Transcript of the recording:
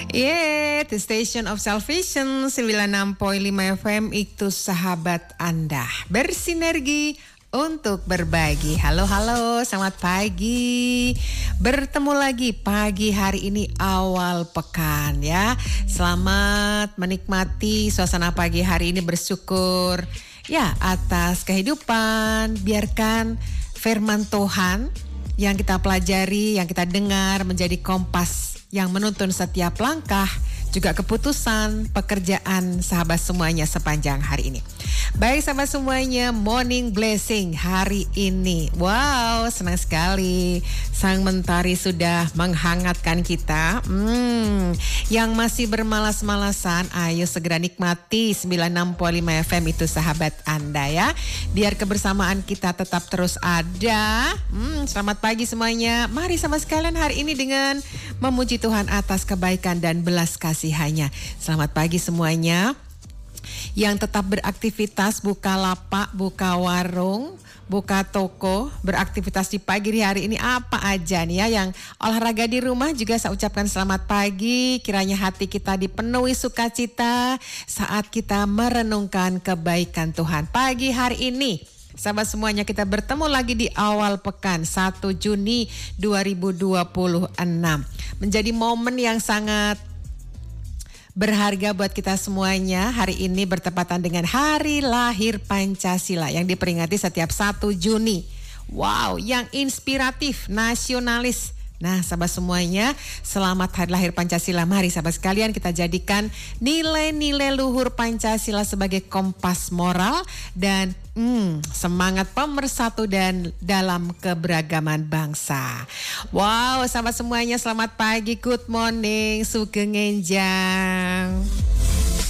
Yeah, the station of salvation 96.5 FM itu sahabat Anda. Bersinergi untuk berbagi. Halo, selamat pagi. Bertemu lagi pagi hari ini awal pekan ya. Selamat menikmati suasana pagi hari ini, bersyukur ya atas kehidupan. Biarkan firman Tuhan yang kita pelajari, yang kita dengar menjadi kompas yang menuntun setiap langkah, juga keputusan, pekerjaan sahabat semuanya sepanjang hari ini. Baik sahabat semuanya, morning blessing hari ini. Wow, senang sekali. Sang mentari sudah menghangatkan kita. Yang masih bermalas-malasan, ayo segera nikmati 96.5 FM itu sahabat Anda ya. Biar kebersamaan kita tetap terus ada. Selamat pagi semuanya. Mari sama sekalian hari ini dengan memuji Tuhan atas kebaikan dan belas kasihannya. Selamat pagi semuanya. Yang tetap beraktivitas, buka lapak, buka warung, buka toko, beraktivitas di pagi hari ini apa aja nih ya. Yang olahraga di rumah juga saya ucapkan selamat pagi. Kiranya hati kita dipenuhi sukacita saat kita merenungkan kebaikan Tuhan. Pagi hari ini sahabat semuanya, kita bertemu lagi di awal pekan 1 Juni 2026. Menjadi momen yang sangat berharga buat kita semuanya. Hari ini bertepatan dengan hari lahir Pancasila yang diperingati setiap 1 Juni. Wow, yang inspiratif, nasionalis. Nah, sahabat semuanya, selamat hari lahir Pancasila. Mari sahabat sekalian kita jadikan nilai-nilai luhur Pancasila sebagai kompas moral dan semangat pemersatu dan dalam keberagaman bangsa. Wow, sahabat semuanya, selamat pagi, good morning, sugeng enjang.